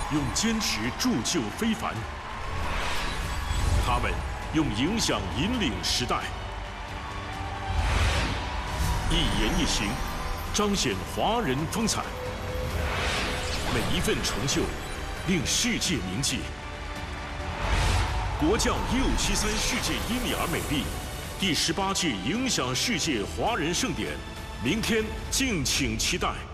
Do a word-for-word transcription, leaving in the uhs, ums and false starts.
用坚持铸就非凡，他们用影响引领时代，一言一行彰显华人风采，每一份成就令世界铭记。国将一五七三世界伊米尔美丽，第十八届影响世界华人盛典，明天敬请期待。